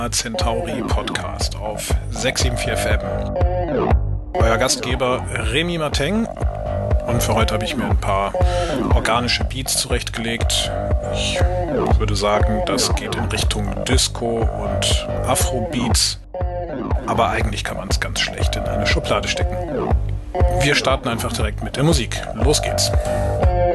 Centauri Podcast auf 674 FM. Euer Gastgeber Remy Martin, und für heute habe ich mir ein paar organische Beats zurechtgelegt. Ich würde sagen, das geht in Richtung Disco und Afro-Beats, aber eigentlich kann man es ganz schlecht in eine Schublade stecken. Wir starten einfach direkt mit der Musik. Los geht's!